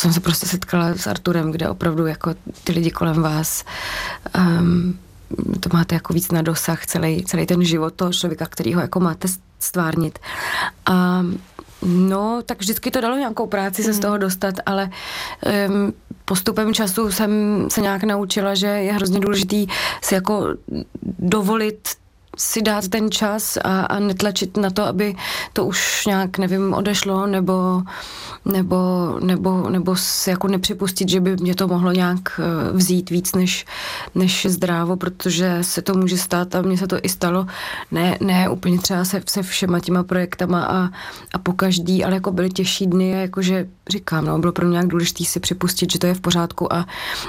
jsem se prostě setkala s Arturem, kde opravdu jako ty lidi kolem vás to máte jako víc na dosah, celý ten život toho člověka, kterýho jako máte stvárnit. A no, tak vždycky to dalo nějakou práci se z toho dostat, ale postupem času jsem se nějak naučila, že je hrozně důležitý si jako dovolit si dát ten čas a netlačit na to, aby to už nějak, nevím, odešlo, nebo si jako nepřipustit, že by mě to mohlo nějak vzít víc než zdrávo, protože se to může stát a mně se to i stalo. Ne úplně třeba se všema těma projektama a po každý, ale jako byly těžší dny, jakože říkám, no, bylo pro mě nějak důležitý si připustit, že to je v pořádku a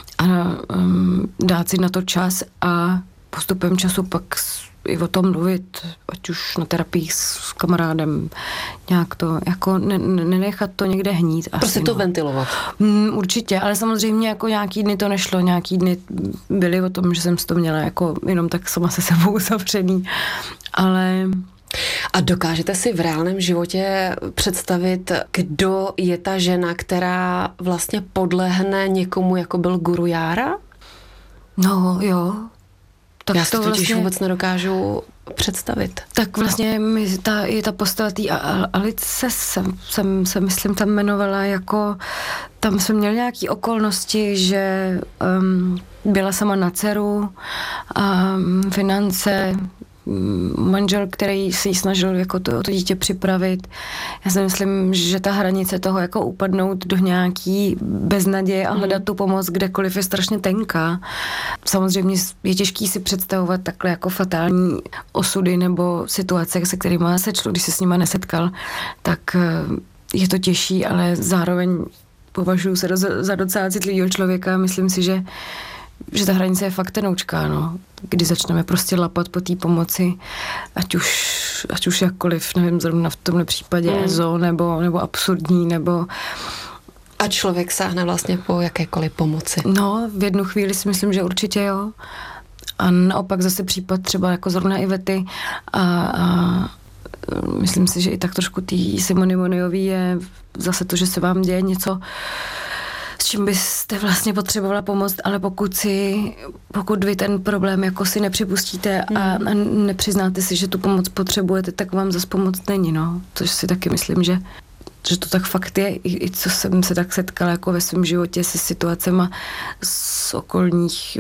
dát si na to čas a postupem času pak i o tom mluvit, ať už na terapiích s kamarádem, nějak to, jako nenechat to někde hnít. Prostě to ventilovat. Určitě, ale samozřejmě jako nějaký dny to nešlo, nějaký dny byly o tom, že jsem si to měla jako jenom tak sama se sebou zavřený, ale... A dokážete si v reálném životě představit, kdo je ta žena, která vlastně podlehne někomu, jako byl Guru Jára? No, jo. Tak já si to totiž vůbec nedokážu představit. Tak vlastně ta postava té Alice se myslím tam jmenovala jako, tam jsme měli nějaké okolnosti, že byla sama na dceru a finance, manžel, který se jí snažil jako to dítě připravit. Já si myslím, že ta hranice toho jako upadnout do nějaký beznaděje a hledat tu pomoc kdekoliv je strašně tenká. Samozřejmě je těžký si představovat takhle jako fatální osudy nebo situace, se kterými se člověk, když se s nima nesetkal, tak je to těžší, ale zároveň považuji se za docela citlivého člověka. Myslím si, že ta hranice je fakt tenoučká, no. Kdy začneme prostě lapat po té pomoci, ať už jakkoliv, nevím, zrovna v tomhle případě EZO, nebo absurdní, nebo... A člověk sáhne vlastně po jakékoliv pomoci. No, v jednu chvíli si myslím, že určitě jo. A naopak zase případ třeba jako zrovna Ivety a myslím si, že i tak trošku tý Simony Moniový je zase to, že se vám děje něco, s čím byste vlastně potřebovala pomoct, ale pokud vy ten problém jako si nepřipustíte a nepřiznáte si, že tu pomoc potřebujete, tak vám zase pomoc není, no. Což si taky myslím, že to tak fakt je, i co jsem se tak setkala jako ve svém životě se situacema z okolních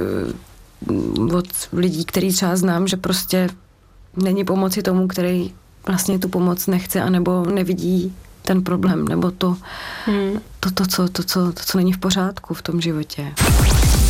od lidí, který třeba znám, že prostě není pomoci tomu, který vlastně tu pomoc nechce anebo nevidí ten problém, nebo to, co není v pořádku v tom životě.